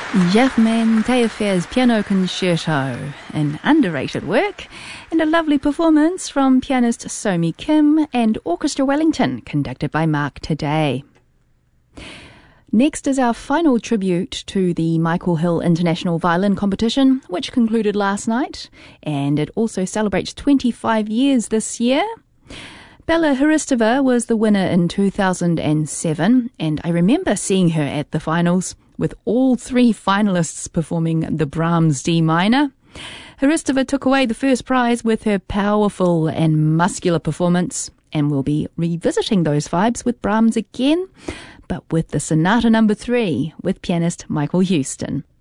Germaine Taillefer's Piano Concerto, an underrated work, and a lovely performance from pianist Somi Kim and Orchestra Wellington, conducted by Mark Today. Next is our final tribute to the Michael Hill International Violin Competition, which concluded last night, and it also celebrates 25 years this year. Bella Hristova was the winner in 2007, and I remember seeing her at the finals, with all three finalists performing the Brahms D minor. Hristova took away the first prize with her powerful and muscular performance, and we'll be revisiting those vibes with Brahms again, but with the Sonata No. 3 with pianist Michael Huston.